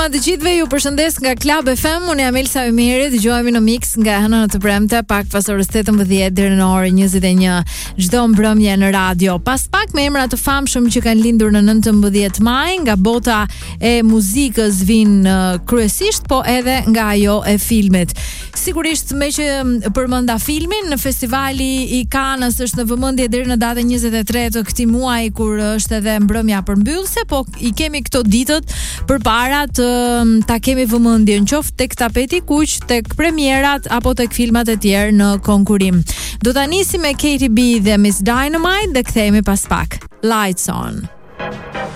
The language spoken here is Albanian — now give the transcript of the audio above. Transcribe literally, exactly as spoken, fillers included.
mbrëma të gjithëve, ju përshëndes nga Club F M. Unë jam Elsa Ymiri, dëgjohemi në Mix nga hëna në të premte, pak pas orës tetëmbëdhjetë deri në orën njëzet e një çdo mbrëmje në radio. Pas pak me emra të famshëm që kanë lindur në nëntëmbëdhjetë maj, nga bota e muzikës vinë kryesisht, po edhe nga ajo e filmit. Sigurisht, me që përmenda filmin, në festivali i Cannes është në vëmendje deri në datën njëzet e tre të këtij muaji, kur është edhe mbrëmja përmbyllse, po i kemi këto ditët përpara të ta kemi vëmendjen qoftë tek tapeti kuq, tek premierat apo tek filmat e tjerë në konkurim. Do ta nisim me Katy B dhe Miss Dynamite dhe kthehemi pas pak. Lights on.